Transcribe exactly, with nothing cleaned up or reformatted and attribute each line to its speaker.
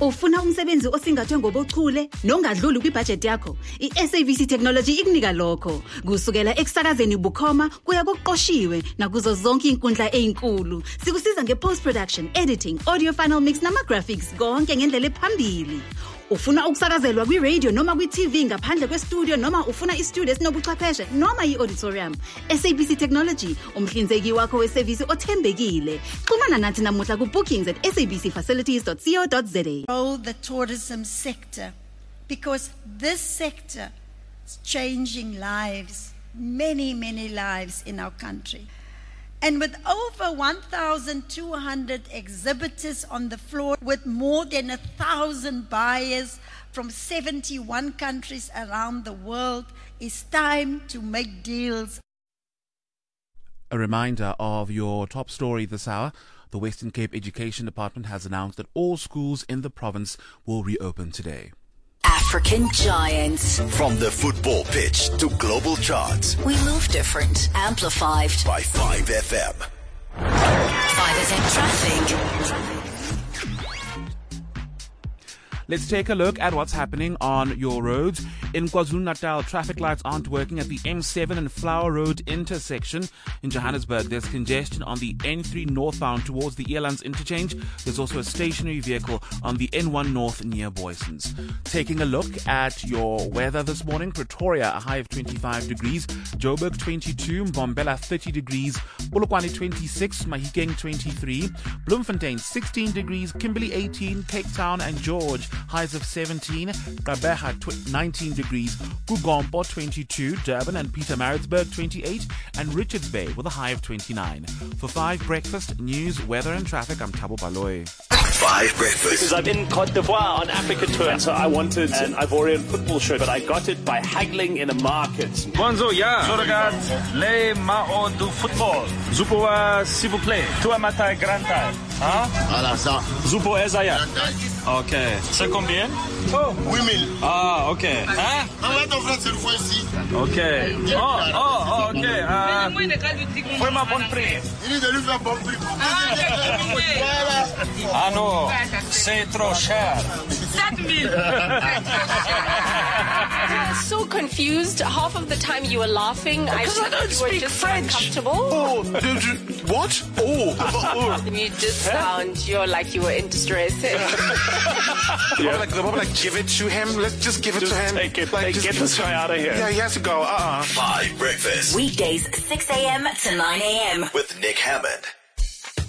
Speaker 1: Ufuna umsebenzi osingathwe ngobuchule nongadluli kwibudget yakho? I-S A B C Technology ikunika lokho. Kusukela ekusakazeni bukhoma kuya kokuqoshiwe nakuzo zonke inkundla ezinkulu. Sikusiza nge-post production, editing, audio final mix nama-graphics konke ngendlela ephambili. Ufuna ukusakazelwa kwi-radio noma kwi-T V ngaphandle kwe-studio noma ufuna i-studio esinobuchwepheshe noma i-auditorium. S A B C Technology, umhlinzeki wakho wesevisi othembekile. Xhumana nathi namuhla ku-bookings at s a b c facilities dot co dot z a.
Speaker 2: Grow the tourism sector, because this sector is changing lives, many, many lives in our country. And with over one thousand two hundred exhibitors on the floor, with more than a thousand buyers from seventy-one countries around the world, it's time to make deals.
Speaker 3: A reminder of your top story this hour. The Western Cape Education Department has announced that all schools in the province will reopen today.
Speaker 4: African Giants.
Speaker 5: From the football pitch to global charts.
Speaker 4: We move different. Amplified
Speaker 5: by five F M.
Speaker 4: five F M traffic.
Speaker 3: Let's take a look at what's happening on your roads. In KwaZulu-Natal, traffic lights aren't working at the M seven and Flower Road intersection. In Johannesburg, there's congestion on the N three northbound towards the Elands interchange. There's also a stationary vehicle on the N one north near Boysons. Taking a look at your weather this morning, Pretoria, a high of twenty-five degrees. Joburg, twenty-two. Mbombela, thirty degrees. Polokwane, twenty-six. Mahikeng, twenty-three. Bloemfontein, sixteen degrees. Kimberley, eighteen. Cape Town and George, highs of seventeen. Gqeberha, nineteen degrees. Kugompo, twenty-two. Durban and Pietermaritzburg, twenty-eight. And Richards Bay with a high of twenty-nine. For five Breakfast, news, weather and traffic, I'm Thabo Baloyi.
Speaker 5: Five Breakfast.
Speaker 6: Because I'm in Cote d'Ivoire on Africa tour, and so I wanted an Ivorian football shirt, but I got it by haggling in a market.
Speaker 7: Bonzo, yeah. Je regarde les mao du football. Zupo uh, s'il vous plaît. Toi matai granta. Hein?
Speaker 5: Voilà ça.
Speaker 7: Zupo ezaya. Ok. C'est combien?
Speaker 5: Oh, huit mille.
Speaker 7: Ah, ok. Hein?
Speaker 5: On va t'en faire cette fois ici.
Speaker 7: Ok. Oh, oh, oh, ok. Euh, Fais-moi bon prix.
Speaker 5: Il est de lui faire bon prix.
Speaker 7: Ah non, c'est trop cher.
Speaker 8: So confused. Half of the time you were laughing. I
Speaker 5: Because I don't
Speaker 8: you were
Speaker 5: speak
Speaker 8: just
Speaker 5: French.
Speaker 8: uncomfortable.
Speaker 5: Oh, did you, what? Oh. oh.
Speaker 8: You just sound, you're like you were in distress.
Speaker 9: Yeah. Like, the moment, like, give it to him. Let's just give it
Speaker 6: Just
Speaker 9: to him.
Speaker 6: take it.
Speaker 9: Like,
Speaker 6: Hey,
Speaker 9: just
Speaker 6: get this guy out of here.
Speaker 9: Yeah, he has to go. Uh-uh.
Speaker 5: Five Breakfast
Speaker 4: Weekdays six a.m. to nine a.m.
Speaker 5: with Nick Hammond.